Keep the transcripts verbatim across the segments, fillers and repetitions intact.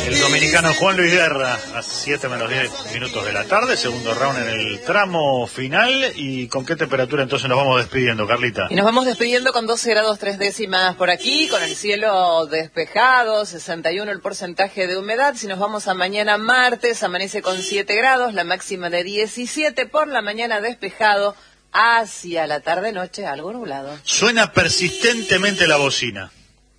El dominicano Juan Luis Guerra, a siete menos diez minutos de la tarde, segundo round en el tramo final. ¿Y con qué temperatura entonces nos vamos despidiendo, Carlita? Y nos vamos despidiendo con doce grados tres décimas por aquí, con el cielo despejado, sesenta y uno el porcentaje de humedad. Si nos vamos a mañana martes, amanece con siete grados, la máxima de diecisiete, por la mañana despejado, hacia la tarde-noche algo nublado. Suena persistentemente la bocina.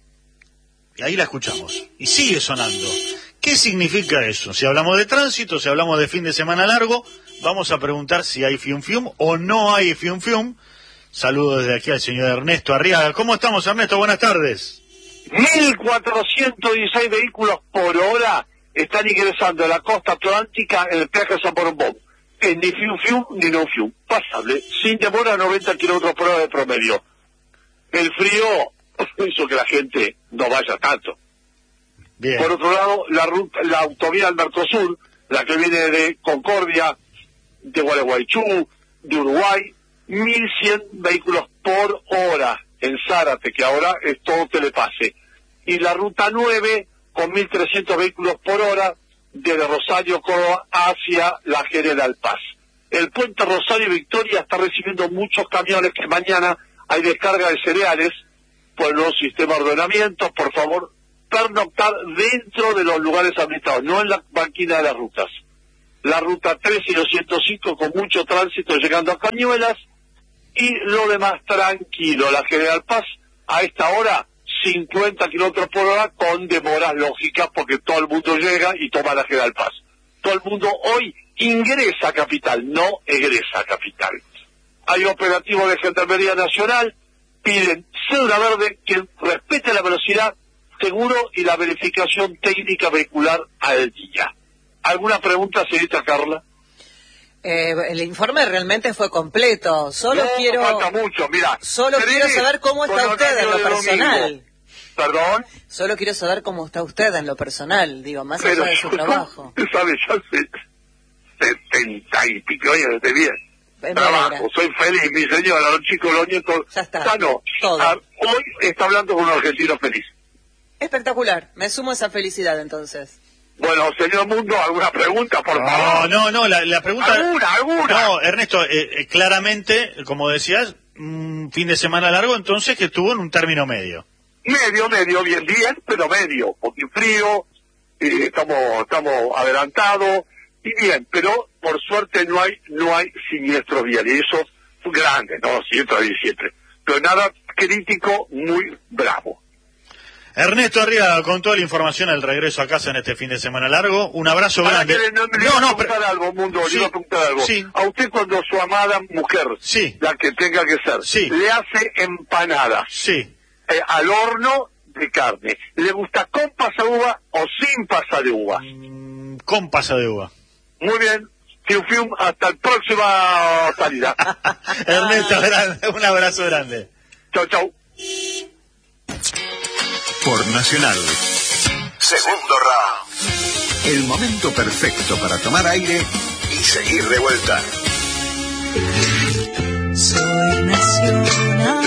Y ahí la escuchamos. Y sigue sonando. ¿Qué significa eso? Si hablamos de tránsito, si hablamos de fin de semana largo, vamos a preguntar si hay fium fium o no hay fium fium. Saludos desde aquí al señor Ernesto Arriaga. ¿Cómo estamos, Ernesto? Buenas tardes. mil cuatrocientos dieciséis vehículos por hora están ingresando a la costa atlántica en el peaje de San Borondón. En ni fium fium ni no fium. Pasable, sin demora, a noventa kilómetros por hora de promedio. El frío hizo que la gente no vaya tanto. Bien. Por otro lado, la ruta, la autovía del Mercosur, la que viene de Concordia, de Gualeguaychú, de Uruguay, mil cien vehículos por hora en Zárate, que ahora es todo telepase. Y la ruta nueve, con mil trescientos vehículos por hora, desde Rosario, Córdoba, hacia la General Paz. El puente Rosario Victoria está recibiendo muchos camiones, que mañana hay descarga de cereales por el nuevo sistema de ordenamiento. Por favor, pernoctar dentro de los lugares habilitados, no en la banquina de las rutas. La ruta tres y los ciento cinco con mucho tránsito llegando a Cañuelas, y lo demás tranquilo. La General Paz a esta hora cincuenta kilómetros por hora con demoras lógicas porque todo el mundo llega y toma la General Paz. Todo el mundo hoy ingresa a Capital, no egresa a Capital. Hay operativo de Gendarmería Nacional, piden cédula verde, que respete la velocidad, seguro y la verificación técnica vehicular al día. ¿Alguna pregunta, señorita Carla? Eh, el informe realmente fue completo. Solo no, quiero. No falta mucho, mira. Solo quiero saber cómo está usted en lo personal. Domingo. ¿Perdón? Solo quiero saber cómo está usted en lo personal, digo, más allá de su trabajo. Usted sabe, ya hace setenta y pico años de bien. Trabajo, soy feliz, mi señora, los chicos, los nietos. Ya está. Sano. Todo. A, hoy está hablando con un argentino feliz. Espectacular, me sumo a esa felicidad entonces. Bueno, señor Mundo, ¿alguna pregunta, por no, favor? No, no, la, la pregunta... ¿Alguna, alguna? No, Ernesto, eh, eh, claramente, como decías, un fin de semana largo, entonces, que estuvo en un término medio. Medio, medio, bien, bien, pero medio, porque frío, eh, estamos estamos adelantados, y bien, pero por suerte no hay no hay siniestros viales, y eso es grande, no, siempre hay siempre, pero nada crítico, muy bravo. Ernesto Arriaga, con toda la información al regreso a casa en este fin de semana largo, un abrazo Para grande. Que le, no, me no, no, a preguntar pero... algo, Mundo, sí, le iba a preguntar algo. Sí. A usted, cuando su amada mujer, sí. la que tenga que ser, sí. le hace empanadas, sí. eh, al horno de carne, ¿le gusta con pasa de uva o sin pasa de uva? Mm, con pasa de uva. Muy bien, fium fium, hasta la próxima salida. Ernesto, grande, un abrazo grande. Chau, chau. Por Nacional. Segundo round. El momento perfecto para tomar aire y seguir de vuelta. Soy Nacional.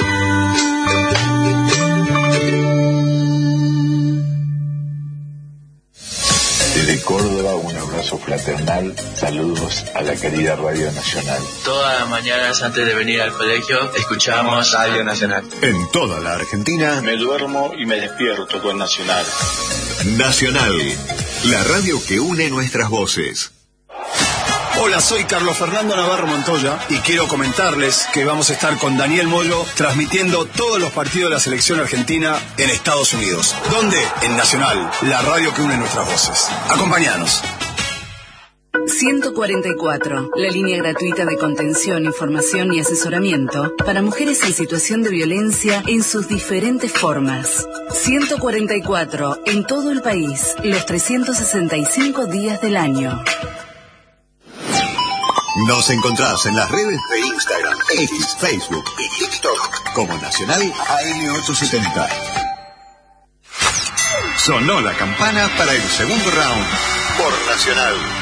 Desde Córdoba, un abrazo fraternal. Saludos a la querida Radio Nacional. Todas las mañanas antes de venir al colegio escuchamos Radio Nacional. En toda la Argentina me duermo y me despierto con Nacional. Nacional, la radio que une nuestras voces. Hola, soy Carlos Fernando Navarro Montoya y quiero comentarles que vamos a estar con Daniel Moyo transmitiendo todos los partidos de la selección argentina en Estados Unidos. ¿Dónde? En Nacional, la radio que une nuestras voces. Acompáñanos. ciento cuarenta y cuatro, la línea gratuita de contención, información y asesoramiento para mujeres en situación de violencia en sus diferentes formas. ciento cuarenta y cuatro, en todo el país, los trescientos sesenta y cinco días del año. Nos encontrás en las redes de Instagram, X, Facebook y TikTok como Nacional A M ochocientos setenta. Sonó la campana para el segundo round por Nacional.